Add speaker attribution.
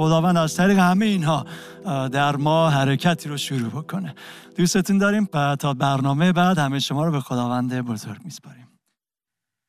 Speaker 1: خداوند از طریق همه اینها در ما حرکتی رو شروع بکنه. دوستتون داریم. تا برنامه بعد همه شما رو به خداوند بزرگ میسپاریم.